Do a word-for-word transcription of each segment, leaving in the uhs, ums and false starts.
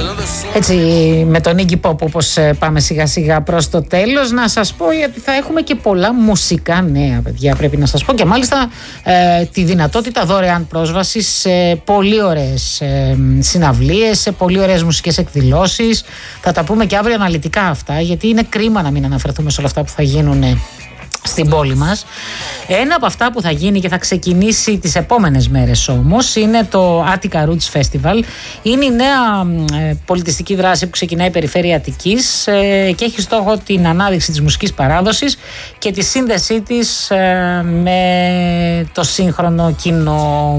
Έτσι με τον Iggy Pop, όπως πάμε σιγά σιγά προς το τέλος, να σας πω γιατί θα έχουμε και πολλά μουσικά νέα, παιδιά, πρέπει να σας πω, και μάλιστα ε, τη δυνατότητα δωρεάν πρόσβασης σε πολύ ωραίες ε, συναυλίες, σε πολύ ωραίες μουσικές εκδηλώσεις. Θα τα πούμε και αύριο αναλυτικά αυτά, γιατί είναι κρίμα να μην αναφερθούμε σε όλα αυτά που θα γίνουν στην πόλη μας. Ένα από αυτά που θα γίνει και θα ξεκινήσει τις επόμενες μέρες όμως είναι το Attica Roots Festival. Είναι η νέα ε, πολιτιστική δράση που ξεκινάει η Περιφέρεια Αττικής ε, και έχει στόχο την ανάδειξη της μουσικής παράδοσης και τη σύνδεσή της ε, με το σύγχρονο κοινό.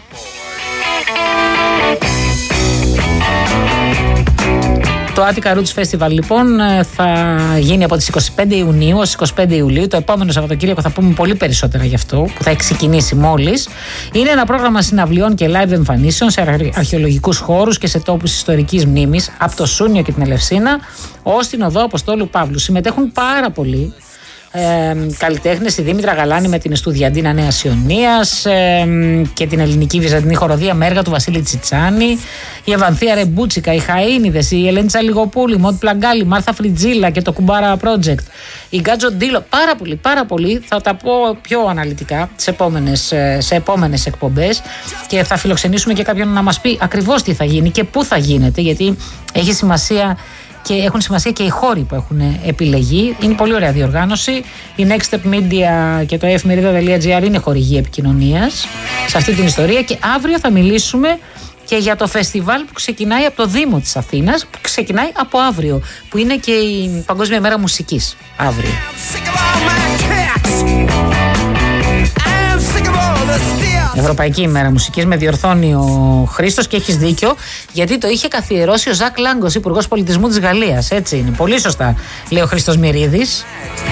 Το Attica Roots Festival λοιπόν θα γίνει από τις είκοσι πέντε Ιουνίου ως είκοσι πέντε Ιουλίου. Το επόμενο Σαββατοκύριακο θα πούμε πολύ περισσότερα γι' αυτό, που θα έχει ξεκινήσει μόλις. Είναι ένα πρόγραμμα συναυλιών και live εμφανίσεων σε αρχαιολογικούς χώρους και σε τόπους ιστορικής μνήμης, από το Σούνιο και την Ελευσίνα ως την Οδό Αποστόλου Παύλου. Συμμετέχουν πάρα πολλοί Ε, καλλιτέχνες, η Δήμητρα Γαλάνη με την Εστουδιαντίνα Νέας Ιωνίας ε, και την Ελληνική Βυζαντινή Χοροδία με έργα του Βασίλη Τσιτσάνη, η Ευανθία Ρεμπούτσικα, οι Χαΐνιδες, η Ελένη Τσαλιγοπούλη, η Μότ Πλαγκάλη, η Μάρθα Φριτζίλα και το Κουμπάρα Project, η Γκάτζο Ντίλο. Πάρα πολύ, πάρα πολύ. Θα τα πω πιο αναλυτικά σε επόμενες, σε επόμενες εκπομπές και θα φιλοξενήσουμε και κάποιον να μας πει ακριβώς τι θα γίνει και πού θα γίνεται, γιατί έχει σημασία. Και έχουν σημασία και οι χώροι που έχουν επιλεγεί. Είναι πολύ ωραία διοργάνωση. Η Next Step Media και το efmerida.gr είναι χορηγοί επικοινωνίας σε αυτή την ιστορία. Και αύριο θα μιλήσουμε και για το φεστιβάλ που ξεκινάει από το Δήμο της Αθήνας, που ξεκινάει από αύριο, που είναι και η Παγκόσμια Μέρα Μουσικής αύριο. Ευρωπαϊκή ημέρα μουσικής, με διορθώνει ο Χρήστος και έχεις δίκιο, γιατί το είχε καθιερώσει ο Ζακ Λάγκος, Υπουργός Πολιτισμού της Γαλλίας. Έτσι είναι. Πολύ σωστά λέει ο Χρήστος Μυρίδης.